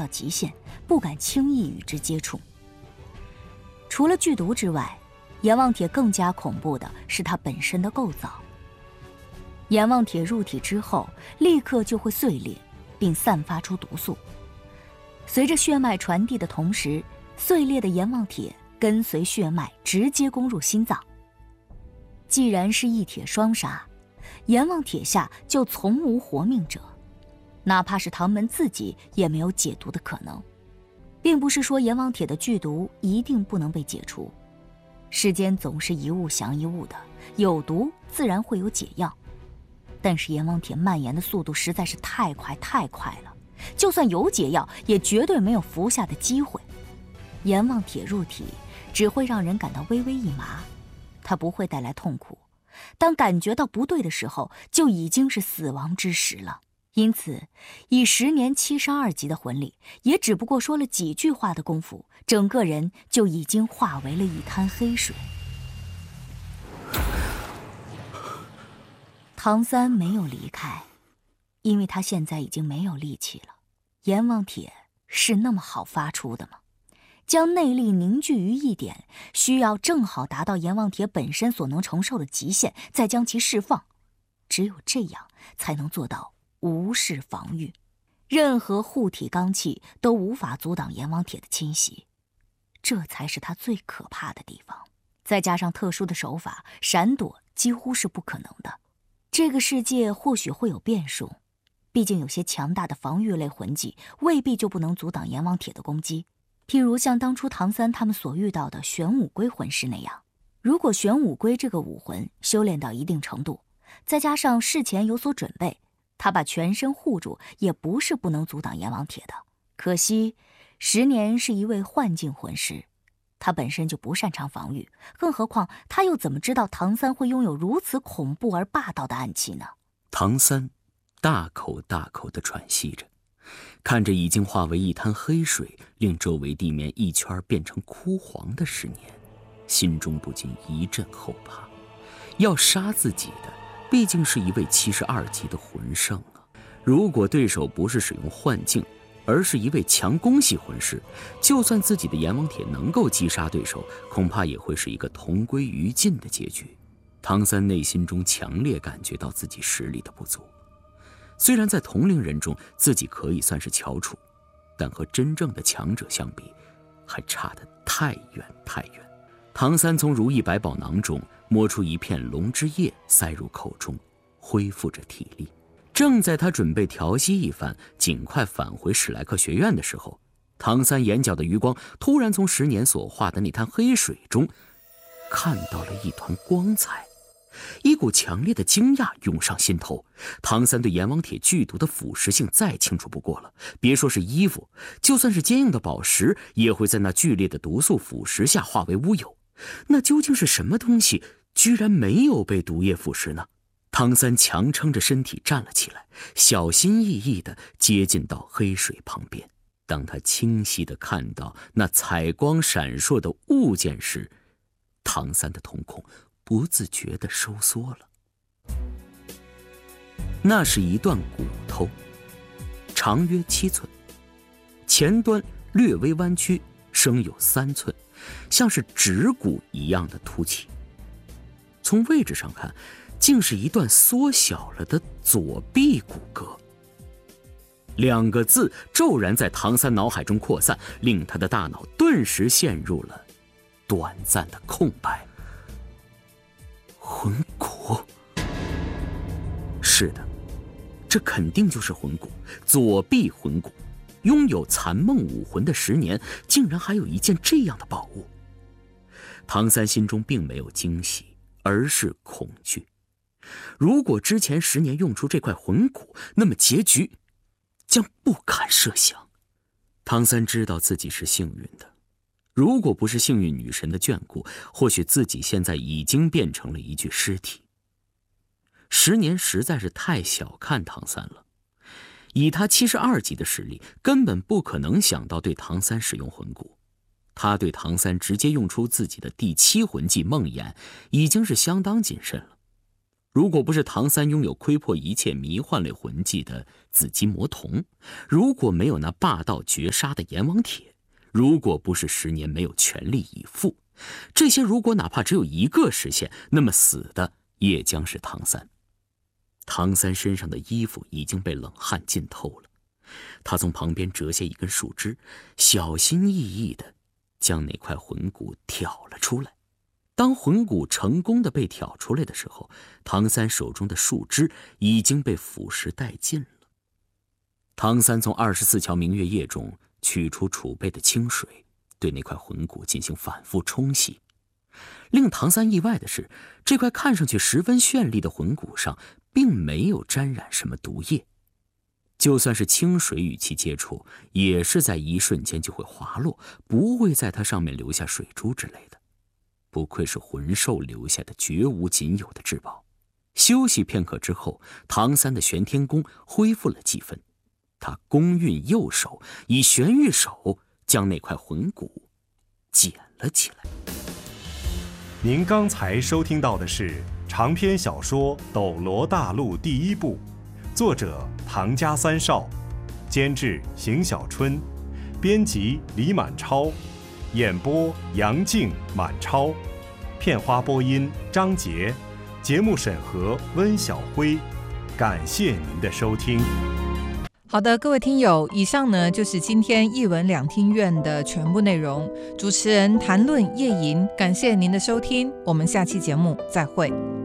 到极限，不敢轻易与之接触。除了剧毒之外，阎王铁更加恐怖的是它本身的构造。阎王铁入体之后，立刻就会碎裂，并散发出毒素。随着血脉传递的同时，碎裂的阎王铁跟随血脉直接攻入心脏。既然是一铁双杀，阎王铁下就从无活命者，哪怕是唐门自己也没有解毒的可能。并不是说阎王铁的剧毒一定不能被解除，世间总是一物降一物的，有毒自然会有解药。但是阎王铁蔓延的速度实在是太快了，就算有解药，也绝对没有服下的机会。阎王铁入体只会让人感到微微一麻，它不会带来痛苦，当感觉到不对的时候，就已经是死亡之时了。因此，以10年72级的魂力，也只不过说了几句话的功夫，整个人就已经化为了一滩黑水。唐三没有离开，因为他现在已经没有力气了。阎王铁是那么好发出的吗？将内力凝聚于一点，需要正好达到阎王铁本身所能承受的极限，再将其释放。只有这样，才能做到无视防御，任何护体罡气都无法阻挡阎王铁的侵袭，这才是他最可怕的地方。再加上特殊的手法，闪躲几乎是不可能的。这个世界或许会有变数，毕竟有些强大的防御类魂技未必就不能阻挡阎王铁的攻击。譬如像当初唐三他们所遇到的玄武龟魂师那样，如果玄武龟这个武魂修炼到一定程度，再加上事前有所准备，他把全身护住，也不是不能阻挡阎王铁的。可惜10年是一位幻境魂师，他本身就不擅长防御，更何况他又怎么知道唐三会拥有如此恐怖而霸道的暗器呢？ 唐三大口大口地喘息着，看着已经化为一滩黑水，令周围地面一圈变成枯黄的10年，心中不禁一阵后怕。要杀自己的毕竟是一位72级的魂圣啊！如果对手不是使用幻境，而是一位强攻系魂师，就算自己的阎王铁能够击杀对手，恐怕也会是一个同归于尽的结局。唐三内心中强烈感觉到自己实力的不足，虽然在同龄人中自己可以算是翘楚，但和真正的强者相比，还差得太远太远。唐三从如意百宝囊中摸出一片龙之液，塞入口中，恢复着体力。正在他准备调息一番，尽快返回史莱克学院的时候，唐三眼角的余光突然从10年所化的那滩黑水中看到了一团光彩，一股强烈的惊讶涌上心头。唐三对阎王铁剧毒的腐蚀性再清楚不过了，别说是衣服，就算是坚硬的宝石，也会在那剧烈的毒素腐蚀下化为乌有。那究竟是什么东西，居然没有被毒液腐蚀呢？唐三强撑着身体站了起来，小心翼翼地接近到黑水旁边。当他清晰地看到那彩光闪烁的物件时，唐三的瞳孔不自觉地收缩了。那是一段骨头，长约7寸，前端略微弯曲，深有3寸，像是指骨一样的凸起。从位置上看，竟是一段缩小了的左臂骨骼。2个字骤然在唐三脑海中扩散，令他的大脑顿时陷入了短暂的空白。魂骨。是的，这肯定就是魂骨，左臂魂骨。拥有残梦武魂的10年，竟然还有一件这样的宝物。唐三心中并没有惊喜，而是恐惧。如果之前10年用出这块魂骨，那么结局将不堪设想。唐三知道自己是幸运的，如果不是幸运女神的眷顾，或许自己现在已经变成了一具尸体。10年实在是太小看唐三了，以他72级的实力，根本不可能想到对唐三使用魂骨。他对唐三直接用出自己的第7魂技梦魇，已经是相当谨慎了。 如果不是唐三拥有窥破一切迷幻类魂技的紫金魔瞳，如果没有那霸道绝杀的阎王帖，如果不是10年没有全力以赴，这些如果哪怕只有一个实现，那么死的也将是唐三。唐三身上的衣服已经被冷汗浸透了，他从旁边折下一根树枝，小心翼翼地将那块魂骨挑了出来。当魂骨成功地被挑出来的时候，唐三手中的树枝已经被腐蚀殆尽了。唐三从24桥明月液中取出储备的清水，对那块魂骨进行反复冲洗。令唐三意外的是，这块看上去十分绚丽的魂骨上并没有沾染什么毒液，就算是清水与其接触，也是在一瞬间就会滑落，不会在它上面留下水珠之类的。不愧是魂兽留下的绝无仅有的至宝。休息片刻之后，唐三的玄天功恢复了几分，他弓运右手，以玄玉手将那块魂骨捡了起来。 您刚才收听到的是长篇小说《斗罗大陆》第1部，作者唐家三少，监制邢小春，编辑李满超，演播杨静、满超，片花播音张杰，节目审核温小辉。感谢您的收听。 好的，各位听友，以上呢就是今天艺文两厅院的全部内容。主持人谈论叶莹，感谢您的收听，我们下期节目再会。